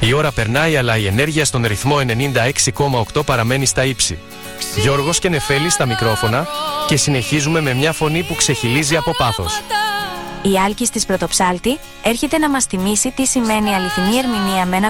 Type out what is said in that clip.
Η ώρα περνάει, αλλά η ενέργεια στον ρυθμό 96,8 παραμένει στα ύψη. Γιώργος και Νεφέλης στα μικρόφωνα και συνεχίζουμε με μια φωνή που ξεχυλίζει από πάθος. Η Άλκης της Πρωτοψάλτη έρχεται να μας θυμίσει τι σημαίνει αληθινή ερμηνεία με ένα